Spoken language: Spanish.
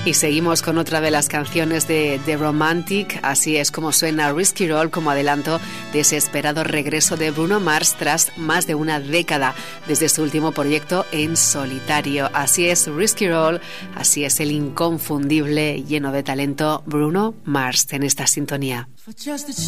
Y seguimos con otra de las canciones de The Romantic. Así es como suena Risky Roll como adelanto de ese esperado regreso de Bruno Mars tras más de una década desde su último proyecto en solitario. Así es Risky Roll, así es el inconfundible, lleno de talento Bruno Mars en esta sintonía.